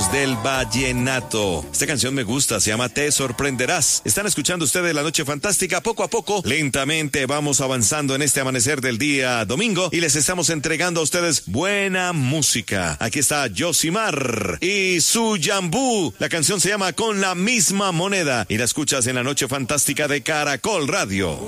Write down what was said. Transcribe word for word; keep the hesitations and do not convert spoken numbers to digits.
reyes del vallenato. Esta canción me gusta, se llama Te Sorprenderás. Están escuchando ustedes La Noche Fantástica. Poco a poco, lentamente vamos avanzando en este amanecer del día domingo y les estamos entregando a ustedes buena música. Aquí está Yosimar y su Yambú. La canción se llama Con la Misma Moneda y la escuchas en La Noche Fantástica de Caracol Radio.